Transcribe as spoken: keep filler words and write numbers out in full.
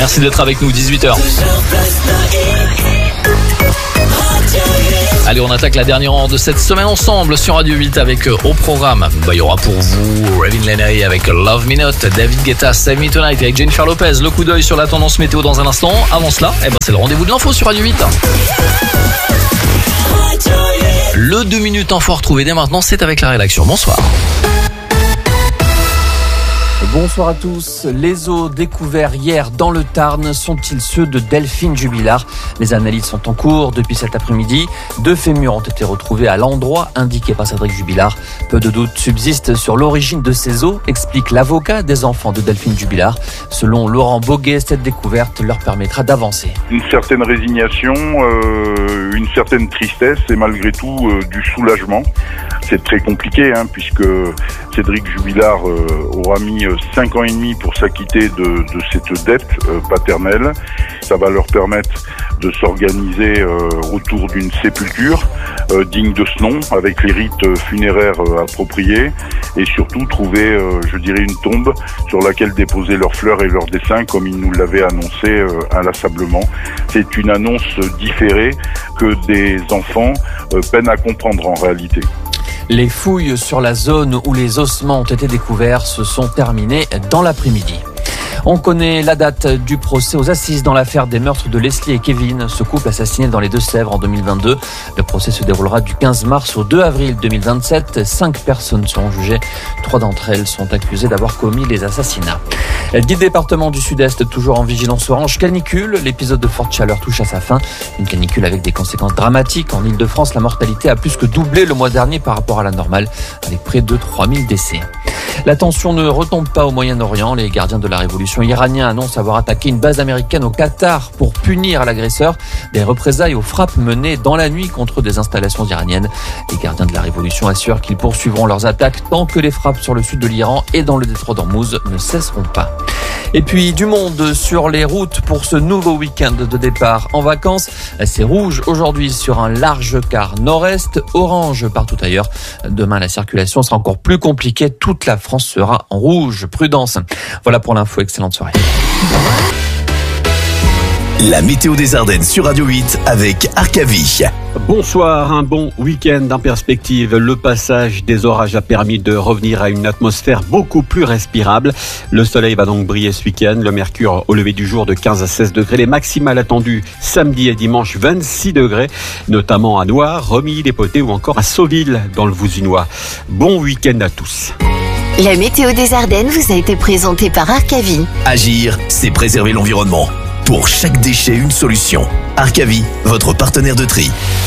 Merci d'être avec nous, dix-huit heures. Allez, on attaque la dernière heure de cette semaine ensemble sur Radio huit avec euh, au programme. Bah, il y aura pour vous Ravin Lenay avec Love Me Not, David Guetta, Save Me Tonight avec Jennifer Lopez. Le coup d'œil sur la tendance météo dans un instant. Avant cela, eh ben, c'est le rendez-vous de l'info sur Radio huit. Le deux minutes info retrouvé dès maintenant, c'est avec la rédaction. Bonsoir. Bonsoir à tous. Les os découverts hier dans le Tarn sont-ils ceux de Delphine Jubilard? Les analyses sont en cours depuis cet après-midi. Deux fémurs ont été retrouvés à l'endroit indiqué par Cédric Jubilard. Peu de doutes subsistent sur l'origine de ces os, explique l'avocat des enfants de Delphine Jubilard. Selon Laurent Boguet, cette découverte leur permettra d'avancer. Une certaine résignation, euh, une certaine tristesse et malgré tout euh, du soulagement. C'est très compliqué hein, puisque Cédric Jubilard euh, aura mis euh, cinq ans et demi pour s'acquitter de, de cette dette euh, paternelle. Ça va leur permettre de s'organiser euh, autour d'une sépulture euh, digne de ce nom, avec les rites funéraires euh, appropriés, et surtout trouver, euh, je dirais, une tombe sur laquelle déposer leurs fleurs et leurs dessins, comme ils nous l'avaient annoncé euh, inlassablement. C'est une annonce différée que des enfants euh, peinent à comprendre en réalité. Les fouilles sur la zone où les ossements ont été découverts se sont terminées dans l'après-midi. On connaît la date du procès aux assises dans l'affaire des meurtres de Leslie et Kevin, ce couple assassiné dans les Deux-Sèvres en deux mille vingt-deux. Le procès se déroulera du quinze mars au deux avril deux mille vingt-sept. Cinq personnes seront jugées. Trois d'entre elles sont accusées d'avoir commis les assassinats. Dix départements du Sud-Est toujours en vigilance orange canicule. L'épisode de forte chaleur touche à sa fin. Une canicule avec des conséquences dramatiques. En Ile-de-France, la mortalité a plus que doublé le mois dernier par rapport à la normale, avec près de trois mille décès. La tension ne retombe pas au Moyen-Orient. Les gardiens de la révolution iraniens annoncent avoir attaqué une base américaine au Qatar pour punir l'agresseur. Des représailles aux frappes menées dans la nuit contre des installations iraniennes. Les gardiens de la révolution assurent qu'ils poursuivront leurs attaques tant que les frappes sur le sud de l'Iran et dans le détroit d'Ormuz ne cesseront pas. Et puis du monde sur les routes pour ce nouveau week-end de départ en vacances. C'est rouge aujourd'hui sur un large quart nord-est, orange partout ailleurs. Demain, la circulation sera encore plus compliquée. Toute la France sera en rouge. Prudence. Voilà pour l'info. Excellente soirée. La météo des Ardennes sur Radio huit avec Arcavie. Bonsoir, un bon week-end en perspective. Le passage des orages a permis de revenir à une atmosphère beaucoup plus respirable. Le soleil va donc briller ce week-end. Le mercure au lever du jour de quinze à seize degrés. Les maximales attendues samedi et dimanche vingt-six degrés, notamment à Noire, Romilly-les-Potets ou encore à Sauville dans le Vouzinois. Bon week-end à tous. La météo des Ardennes vous a été présentée par Arcavie. Agir, c'est préserver l'environnement. Pour chaque déchet, une solution. Arcavie, votre partenaire de tri.